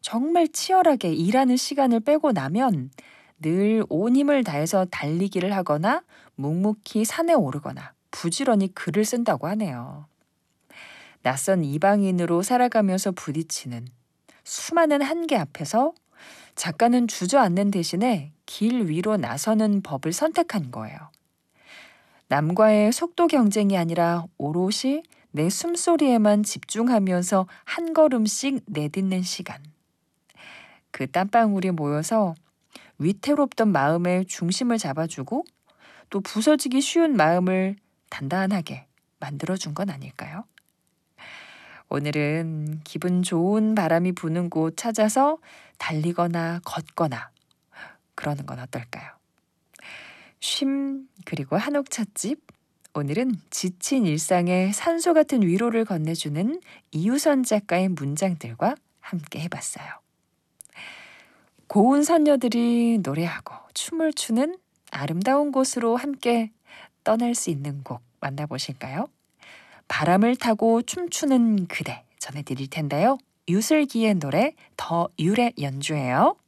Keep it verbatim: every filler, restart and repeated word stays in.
정말 치열하게 일하는 시간을 빼고 나면 늘 온 힘을 다해서 달리기를 하거나 묵묵히 산에 오르거나 부지런히 글을 쓴다고 하네요. 낯선 이방인으로 살아가면서 부딪히는 수많은 한계 앞에서 작가는 주저앉는 대신에 길 위로 나서는 법을 선택한 거예요. 남과의 속도 경쟁이 아니라 오롯이 내 숨소리에만 집중하면서 한 걸음씩 내딛는 시간. 그 땀방울이 모여서 위태롭던 마음의 중심을 잡아주고 또 부서지기 쉬운 마음을 단단하게 만들어준 건 아닐까요? 오늘은 기분 좋은 바람이 부는 곳 찾아서 달리거나 걷거나 그러는 건 어떨까요? 쉼 그리고 한옥 찻집. 오늘은 지친 일상에 산소 같은 위로를 건네주는 이유선 작가의 문장들과 함께 해봤어요. 고운 선녀들이 노래하고 춤을 추는 아름다운 곳으로 함께 떠날 수 있는 곡 만나보실까요? 바람을 타고 춤추는 그대 전해드릴 텐데요. 유슬기의 노래 더 유래 연주해요.